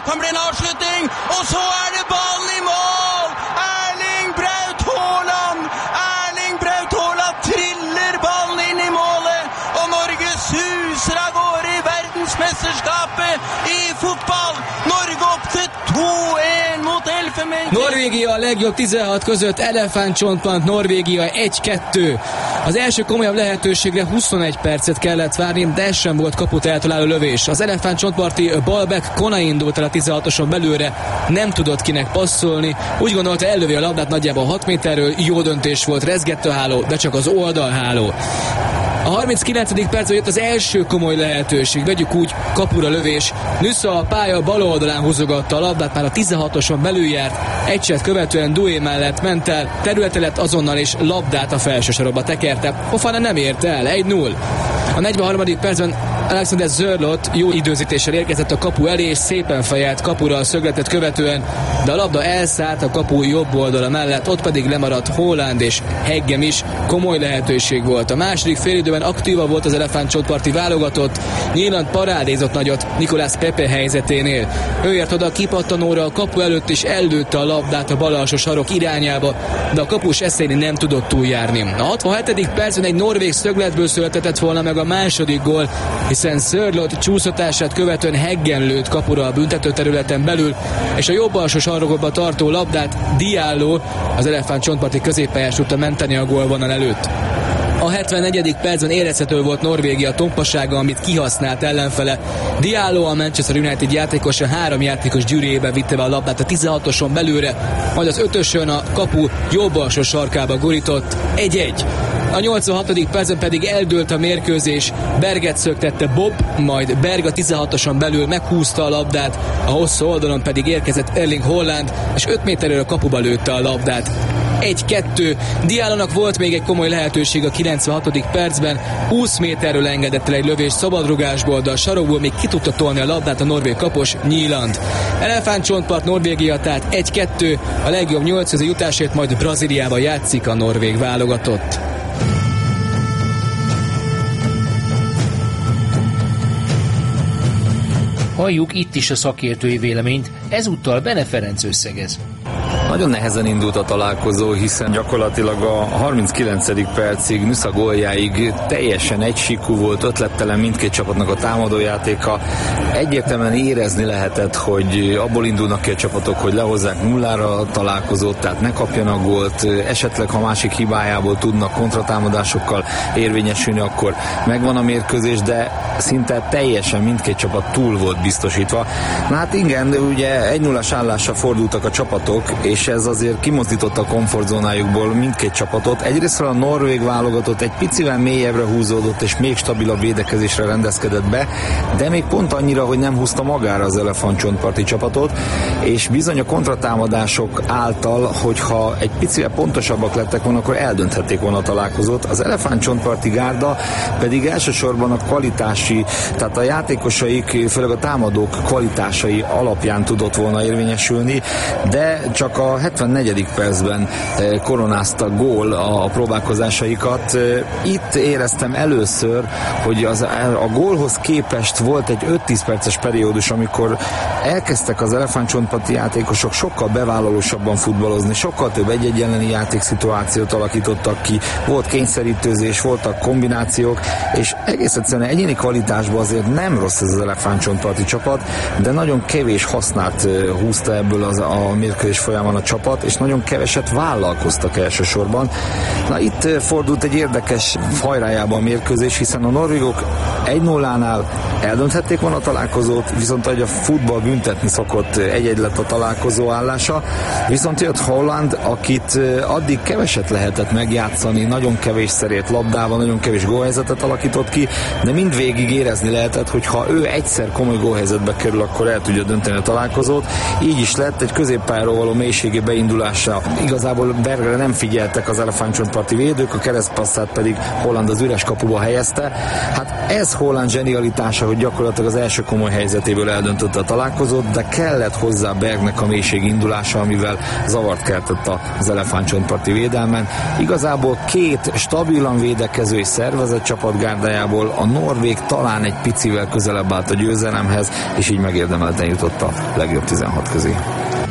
kommer det en avslutning, och så är det bollen i mål! Erling Braut Haaland! Erling Braut Haaland triller ballen in i målet, och Norge suser av gårde i verdensmesterskapet i fotball. Norge upp till 2-1 mot Elfenben. Norvégia a legjobb 16 között, elefántcsontpont, Norvégia 1-2. Az első komolyabb lehetőségre 21 percet kellett várni, de ez sem volt kaput eltaláló lövés. Az elefántcsontparti Balbek Kona indult el a 16-oson belőle, nem tudott kinek passzolni, úgy gondolta ellövi a labdát nagyjából 6 méterről, jó döntés volt, rezgett a háló, de csak az oldalháló. A 39. percben jött az első komoly lehetőség, vegyük úgy, kapura lövés. Nüsza a pálya bal oldalán húzogatta a labdát, már a 16-oson belül járt, egyset követően Doué mellett ment el, területe lett azonnal és labdát a felső sarokba tekerte. Fofana nem érte el, 1-0. A 43. percben Alexander Zörlot jó időzítéssel érkezett a kapu elé, és szépen fejelt kapura a szögletet követően, de a labda elszállt a kapu jobb oldala mellett, ott pedig lemaradt Haaland és Heggem is, komoly lehetőség volt. A második félidőben aktíva volt az elefántcsontparti válogatott, Nyíland parádézott nagyot Nicolas Pepe helyzeténél. Ő ért oda a kipattanóra a kapu előtt, és ellőtte a labdát a bal alsó sarok irányába, de a kapus Eszéni nem tudott túljárni. A 67. percben egy norvég szögletből született volna meg a második gól, hiszen Sörlot csúszatását követően Heggem lőtt kapura a büntetőterületen belül, és a jobb alsó sarokba tartó labdát Diallo, az elefántcsontparti középpályás tudta menteni a gólvonal előtt. A 74. percben érezhető volt Norvégia tompasága, amit kihasznált ellenfele. Diallo, a Manchester United játékosa 3 játékos gyűrűjébe vitte be a labdát a 16-oson belőle, majd az 5-ösön a kapu jobb alsó sarkába gurított. 1-1. A 86. percben pedig eldőlt a mérkőzés, Berget szöktette Bob, majd Berg a 16-oson belül meghúzta a labdát, a hosszú oldalon pedig érkezett Erling Haaland, és 5 méterről a kapuba lőtte a labdát. 1-2. Diallonak volt még egy komoly lehetőség a 96. percben, 20 méterről engedett el egy lövés szabadrugásból, de a sarokból még ki tudta tolni a labdát a norvég kapos Nyíland. Elefántcsontpart Norvégia, tehát 1-2, a legjobb 8 közé jutásért majd Brazíliában játszik a norvég válogatott. Halljuk itt is a szakértői véleményt, ezúttal Bene Ferenc összegez. Nagyon nehezen indult a találkozó, hiszen gyakorlatilag a 39. percig, Nüsza góljáig teljesen egysíkú volt, ötlettelen mindkét csapatnak a támadójátéka. Egyértelműen érezni lehetett, hogy abból indulnak ki a csapatok, hogy lehozzák 0-ra a találkozót, tehát ne kapjanak gólt, esetleg ha másik hibájából tudnak kontratámadásokkal érvényesülni, akkor megvan a mérkőzés, de szinte teljesen mindkét csapat túl volt biztosítva. Na hát igen, ugye 1-0-as állásra fordultak a csapatok, és ez azért kimozdította a komfortzónájukból mindkét csapatot. Egyrészt a norvég válogatott egy picivel mélyebbre húzódott, és még stabilabb védekezésre rendezkedett be, de még pont annyira, hogy nem húzta magára az elefántcsontparti csapatot, és bizony a kontratámadások által, hogyha egy picivel pontosabbak lettek volna, akkor eldönthették volna a találkozót. Az elefántcsontparti gárda pedig elsősorban a kvalitási, tehát a játékosaik, főleg a támadók kvalitásai alapján tudott volna érvényesülni, de csak a 74. percben koronázta gól a próbálkozásaikat. Itt éreztem először, hogy a gólhoz képest volt egy 5-10 perces periódus, amikor elkezdtek az elefántcsontparti játékosok sokkal bevállalósabban futballozni, sokkal több egy-egy elleni játékszituációt alakítottak ki, volt kényszerítőzés, voltak kombinációk, és egész egyszerűen egyéni kvalitásban azért nem rossz ez az elefántcsontparti csapat, de nagyon kevés hasznát húzta ebből a mérkőzés folyamán a csapat, és nagyon keveset vállalkoztak elsősorban. Na itt fordult egy érdekes fajrájába a mérkőzés, hiszen a norvégok 1-0-nál eldönthették volna a találkozót, viszont ahogy a futball büntetni szokott, 1-1 lett a találkozó állása, viszont jött Haaland, akit addig keveset lehetett megjátszani, nagyon kevés szerét labdával, nagyon kevés gólhelyzetet alakított ki, de mindvégig érezni lehetett, hogy ha ő egyszer komoly gólhelyzetbe kerül, akkor el tudja dönteni a találkozót. Így is lett, egy középpályáról való mélységi beindulása. Igazából Bergre nem figyeltek az elefántcsontparti védők, a keresztpasszát pedig Haaland az üres kapuba helyezte. Hát ez Haaland zsenialitása, hogy gyakorlatilag az első komoly helyzetéből eldöntötte a találkozót, de kellett hozzá Bergnek a mélység indulása, amivel zavart keltett az elefántcsontparti védelmen. Igazából két stabilan védekező és szervezett csapatgárdájából a norvég talán egy picivel közelebb állt a győzelemhez, és így megérdemelten jutott a legjobb 16 közé.